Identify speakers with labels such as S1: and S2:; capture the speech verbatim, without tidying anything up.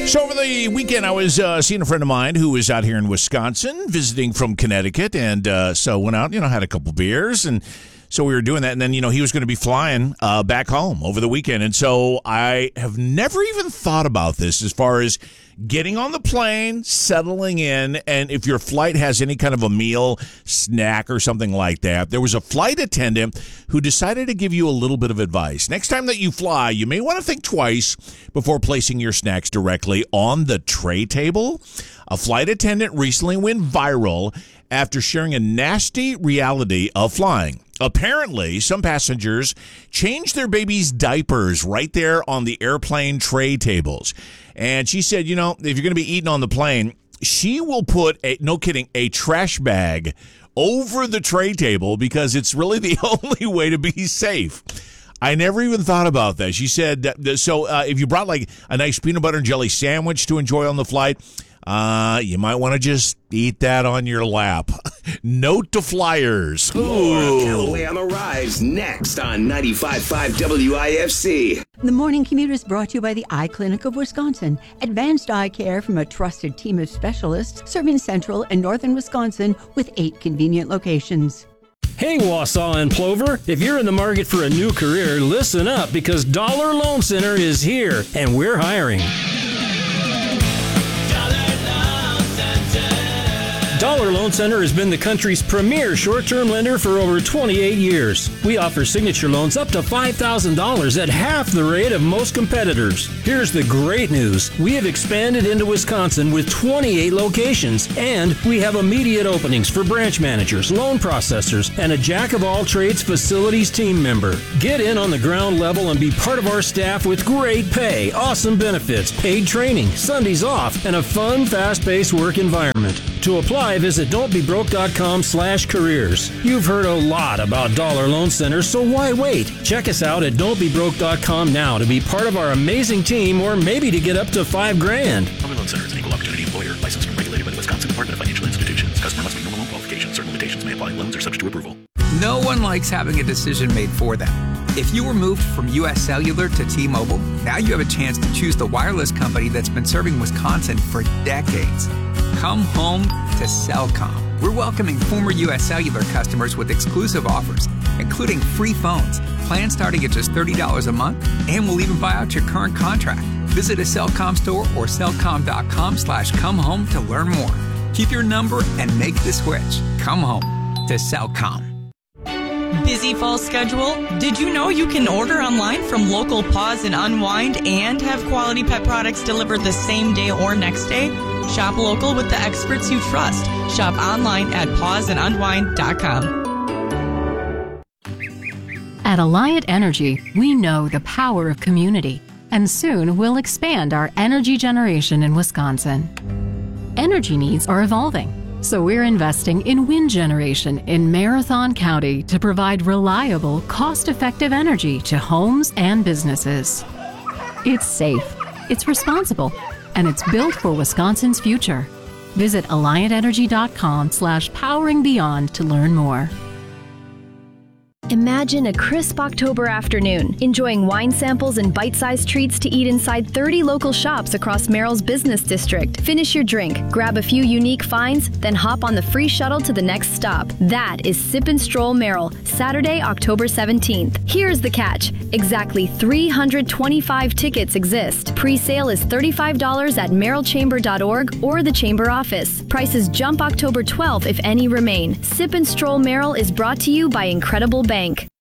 S1: So over the weekend, I was uh, seeing a friend of mine who was out here in Wisconsin, visiting from Connecticut, and uh, so went out, you know, had a couple beers, and so we were doing that, and then, you know, he was going to be flying uh, back home over the weekend, and so I have never even thought about this as far as getting on the plane, settling in, and if your flight has any kind of a meal, snack, or something like that. There was a flight attendant who decided to give you a little bit of advice. Next time that you fly, you may want to think twice before placing your snacks directly on the tray table. A flight attendant recently went viral after sharing a nasty reality of flying. Apparently, some passengers changed their baby's diapers right there on the airplane tray tables. And she said, you know, if you're going to be eating on the plane, she will put, a no kidding, a trash bag over the tray table because it's really the only way to be safe. I never even thought about that. She said, that, so uh, if you brought like a nice peanut butter and jelly sandwich to enjoy on the flight, Uh, you might want to just eat that on your lap. Note to flyers.
S2: More Callaway on the Rise next on ninety-five point five W I F C.
S3: The Morning Commute is brought to you by the Eye Clinic of Wisconsin. Advanced eye care from a trusted team of specialists serving central and northern Wisconsin with eight convenient locations.
S4: Hey, Wausau and Plover, if you're in the market for a new career, listen up because Dollar Loan Center is here and we're hiring. Dollar Loan Center has been the country's premier short-term lender for over twenty-eight years. We offer signature loans up to five thousand dollars at half the rate of most competitors. Here's the great news. We have expanded into Wisconsin with twenty-eight locations, and we have immediate openings for branch managers, loan processors, and a jack-of-all-trades facilities team member. Get in on the ground level and be part of our staff with great pay, awesome benefits, paid training, Sundays off, and a fun, fast-paced work environment. To apply, visit don'tbebroke.com slash careers. You've heard a lot about Dollar Loan Center, so why wait? Check us out at don't be broke dot com now to be part of our amazing team or maybe to get up to five grand.
S5: Dollar Loan Center is an equal opportunity employer licensed and regulated by the Wisconsin Department of Financial Institutions. Customer must meet normal loan qualifications. Certain limitations may apply. Loans are subject to approval.
S6: No one likes having a decision made for them. If you were moved from U S Cellular to T-Mobile, now you have a chance to choose the wireless company that's been serving Wisconsin for decades. Come home to Cellcom. We're welcoming former U S Cellular customers with exclusive offers, including free phones, plans starting at just thirty dollars a month, and we'll even buy out your current contract. Visit a Cellcom store or cellcom.com slash come home to learn more. Keep your number and make the switch. Come home to Cellcom.
S7: Busy fall schedule? Did you know you can order online from local Pause and Unwind and have quality pet products delivered the same day or next day? Shop local with the experts you trust. Shop online at pause and unwind dot com.
S8: At Alliant Energy, we know the power of community, and soon we'll expand our energy generation in Wisconsin. Energy needs are evolving, so we're investing in wind generation in Marathon County to provide reliable, cost-effective energy to homes and businesses. It's safe, it's responsible, and it's built for Wisconsin's future. Visit alliant energy dot com slash powering beyond to learn more.
S9: Imagine a crisp October afternoon, enjoying wine samples and bite-sized treats to eat inside thirty local shops across Merrill's business district. Finish your drink, grab a few unique finds, then hop on the free shuttle to the next stop. That is Sip and Stroll Merrill, Saturday, October seventeenth. Here's the catch. Exactly three hundred twenty-five tickets exist. Pre-sale is thirty-five dollars at merrill chamber dot org or the Chamber office. Prices jump October twelfth if any remain. Sip and Stroll Merrill is brought to you by Incredible Bank.